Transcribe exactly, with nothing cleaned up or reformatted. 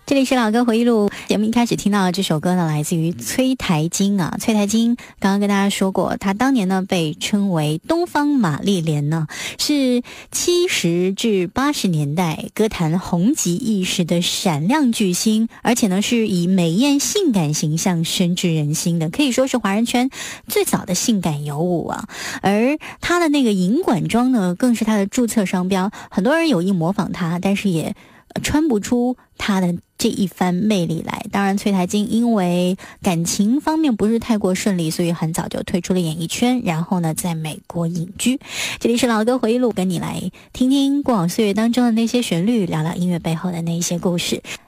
这里是老歌回忆录，节目一开始听到的这首歌呢，来自于崔台金啊。崔台金刚刚跟大家说过，他当年呢被称为东方玛丽莲呢，是七十至八十年代歌坛红极一时的闪亮巨星，而且呢是以美艳性感形象深植人心的，可以说是华人圈最早的性感尤物啊。而他的那个银管装呢，更是他的注册商标，很多人有意模仿他，但是也穿不出他的这一番魅力来。当然崔台金因为感情方面不是太过顺利，所以很早就退出了演艺圈，然后呢在美国隐居。这里是老歌回忆录，跟你来听听过往岁月当中的那些旋律，聊聊音乐背后的那些故事。